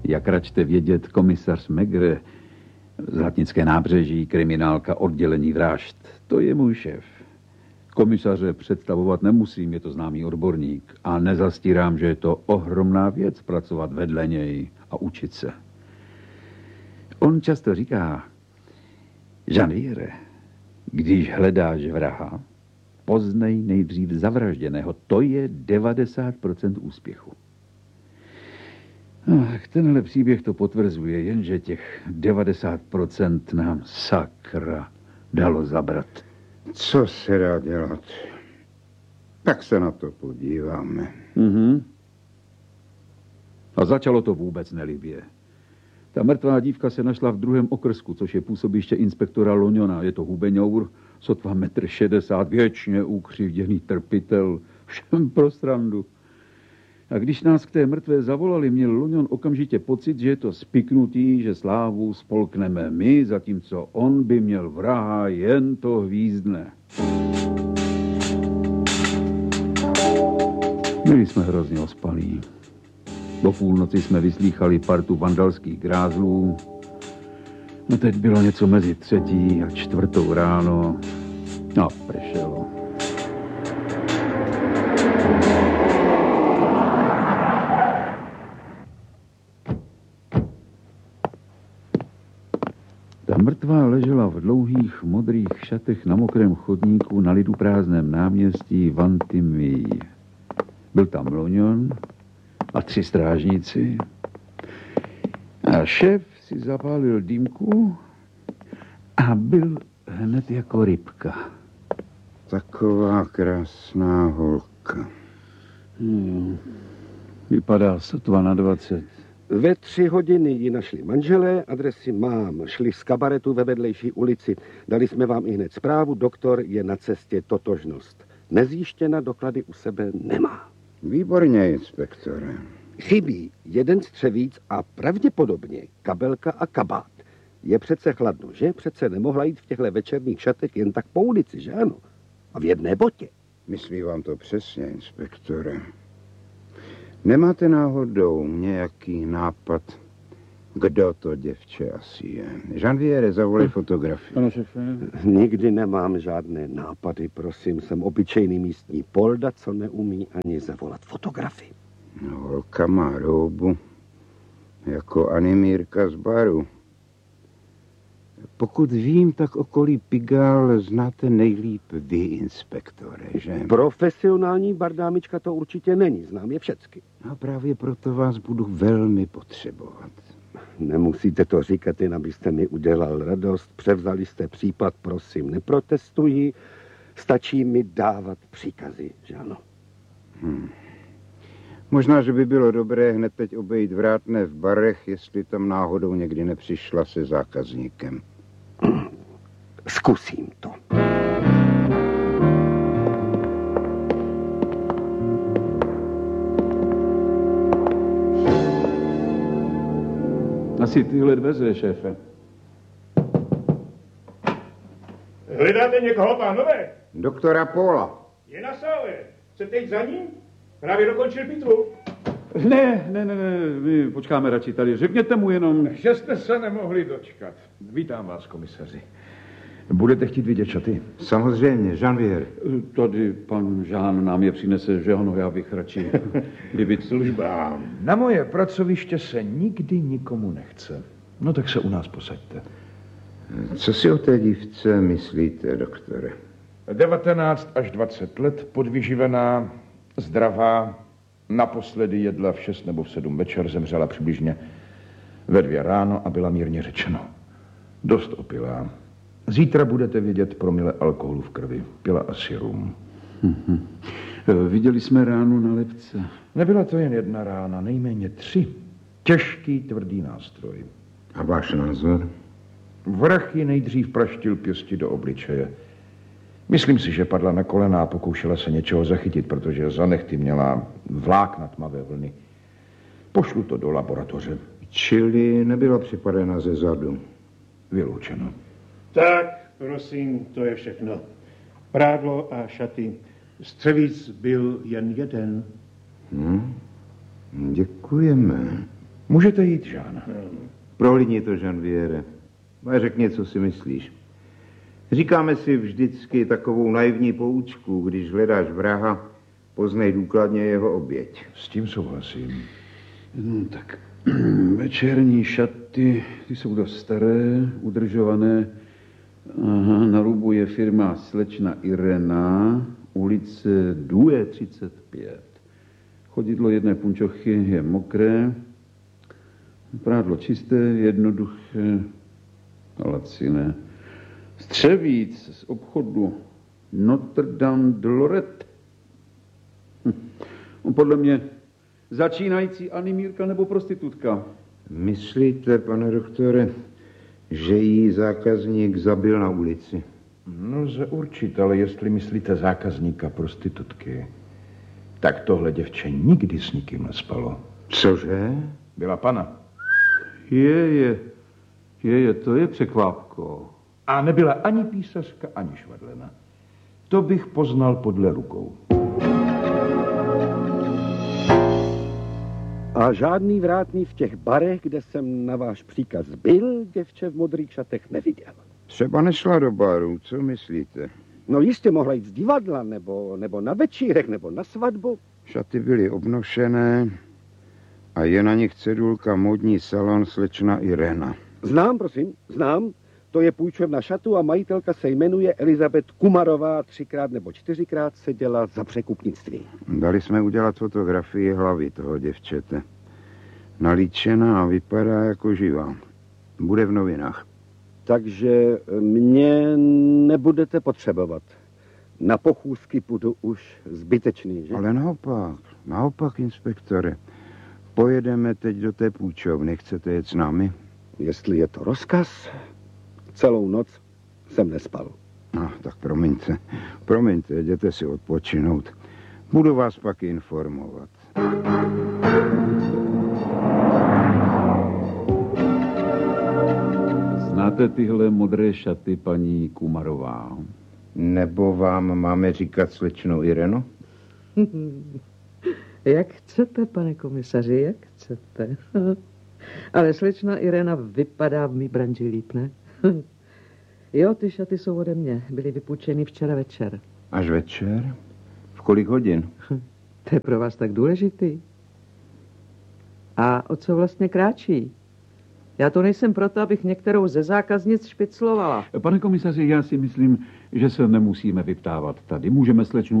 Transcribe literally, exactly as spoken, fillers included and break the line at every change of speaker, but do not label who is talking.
Jak račte vědět, komisař Megre, Zlatnické nábřeží, kriminálka, oddělení vražd, to je můj šéf. Komisaře představovat nemusím, je to známý odborník. A nezastírám, že je to ohromná věc pracovat vedle něj a učit se. On často říká, Janviere, když hledáš vraha, poznej nejdřív zavražděného. To je devadesát procent úspěchu. Ach, tenhle příběh to potvrzuje, jenže těch devadesát procent nám sakra dalo zabrat.
Co se dá dělat? Tak se na to podíváme.
Mhm. A začalo to vůbec nelibě. Ta mrtvá dívka se našla v druhém okrsku, což je působiště inspektora Loňona. Je to hubeňour, sotva metr šedesát, věčně ukřivděný trpitel, všem pro srandu. A když nás k té mrtvé zavolali, měl Loňon okamžitě pocit, že je to spiknutý, že slávu spolkneme my, zatímco on by měl vraha, jen to hvízdne. Byli jsme hrozně ospalí. Do půlnoci jsme vyslýchali partu vandalských grázlů. No teď bylo něco mezi třetí a čtvrtou ráno. A pršelo. Ta mrtvá ležela v dlouhých modrých šatech na mokrém chodníku na lidu prázdném náměstí Vantimí. Byl tam Loňon a tři strážníci. A šéf si zapálil dýmku a byl hned jako rybka.
Taková krásná holka.
Hmm. Vypadá sotva na dvacet.
Ve tři hodiny ji našli manželé, adresy mám. Šli z kabaretu ve vedlejší ulici. Dali jsme vám i hned zprávu, doktor je na cestě, totožnost. Nezjištěna, doklady u sebe nemá.
Výborně, inspektore.
Chybí jeden střevíc a pravděpodobně kabelka a kabát. Je přece chladno, že? Přece nemohla jít v těchto večerních šatech jen tak po ulici, že ano? A v jedné botě.
Myslí vám to přesně, inspektore. Nemáte náhodou nějaký nápad, kdo to děvče asi je? Janviere, zavolej fotografii.
Ano, šefe.
Nikdy nemám žádné nápady, prosím. Jsem obyčejný místní polda, co neumí ani zavolat fotografii.
No, holka má roubu, jako animírka z baru. Pokud vím, tak okolí Pigalle znáte nejlíp vy, inspektore, že?
Profesionální bardámička to určitě není, znám je všecky.
A právě proto vás budu velmi potřebovat.
Nemusíte to říkat, jen abyste mi udělal radost. Převzali jste případ, prosím, neprotestuji. Stačí mi dávat příkazy, že ano?
Hmm. Možná, že by bylo dobré hned teď obejít vrátné v barech, jestli tam náhodou někdy nepřišla se zákazníkem.
Zkusím to.
Asi tyhle dveře, šéfe.
Hledáte někoho, pánové?
Doktora Paula.
Je na sále. Chcete jít za ním? Právě dokončil pitvu.
Ne, ne, ne, ne, my počkáme radši tady. Řekněte mu jenom...
Že jste se nemohli dočkat. Vítám vás, komisaři. Budete chtít vidět šaty?
Samozřejmě, Janviere.
Tady pan Žán nám je přinese, že ano, já bych radši vybit
službám. Na moje pracoviště se nikdy nikomu nechce. No tak se u nás posaďte.
Co si o té dívce myslíte, doktore?
devatenáct až dvacet let, podvyživená, zdravá, naposledy jedla v šest nebo v sedm večer, zemřela přibližně ve dvě ráno a byla mírně řečeno dost opilá. Zítra budete vidět promile alkoholu v krvi. Pila asi rum.
Mhm. Viděli jsme ránu na lebce.
Nebyla to jen jedna rána, nejméně tři. Těžký, tvrdý nástroj.
A váš názor?
Vrah ji nejdřív praštil pěsti do obličeje. Myslím si, že padla na kolena a pokoušela se něčeho zachytit, protože za nehty měla vlákna tmavé vlny. Pošlu to do laboratoře.
Čili nebyla připadena ze zadu?
Vyloučeno.
Tak, prosím, to je všechno. Prádlo a šaty. Střevíc byl jen jeden.
Hmm. Děkujeme.
Můžete jít, Jean.
Prohlídni to, Janviere. A řekni, co si myslíš. Říkáme si vždycky takovou naivní poučku, když hledáš vraha, poznej důkladně jeho oběť.
S tím souhlasím.
No, tak večerní šaty, ty jsou dost staré, udržované. Aha, na rubu je firma slečna Irena, ulice Due třicet pět. Chodidlo jedné punčochy je mokré, prádlo čisté, jednoduché a laciné. Střevíc z obchodu Notre Dame de Lorette. Hm. Podle mě začínající animírka nebo prostitutka.
Myslíte, pane doktore, že jí zákazník zabil na ulici?
No, lze určit, ale jestli myslíte zákazníka prostitutky, tak tohle děvče nikdy s nikým nespalo.
Cože?
Byla pana.
Je, je, je, je, to je překvápko.
A nebyla ani písařka, ani švadlena. To bych poznal podle rukou.
A žádný vrátný v těch barech, kde jsem na váš příkaz byl, děvče v modrých šatech neviděl.
Třeba nešla do baru, co myslíte?
No jistě mohla jít z divadla, nebo, nebo na večírek, nebo na svatbu.
Šaty byly obnošené a je na nich cedulka módní salon slečna Irena.
Znám, prosím, znám. To je půjčovna šatu a majitelka se jmenuje Elizabeth Kumarová. Třikrát nebo čtyřikrát seděla za překupnictví.
Dali jsme udělat fotografii hlavy toho děvčete. Nalíčená a vypadá jako živá. Bude v novinách.
Takže mě nebudete potřebovat. Na pochůzky půjdu už zbytečný, že?
Ale naopak, naopak, inspektore. Pojedeme teď do té půjčovny. Chcete jet s námi?
Jestli je to rozkaz, celou noc jsem nespal.
No, tak promiňte. Promiňte, jděte si odpočinout. Budu vás pak informovat.
Znáte tyhle modré šaty, paní Kumarová?
Nebo vám máme říkat slečno Ireno?
Jak chcete, pane komisaři, jak chcete. Ale slečna Irena vypadá v mý branži líp, ne? Jo, ty šaty jsou ode mě. Byly vypůjčeny včera večer.
Až večer? V kolik hodin?
To je pro vás tak důležitý. A o co vlastně kráčí? Já to nejsem proto, abych některou ze zákaznic špiclovala.
Pane komisaři, já si myslím, že se nemusíme vyptávat tady. Můžeme slečnu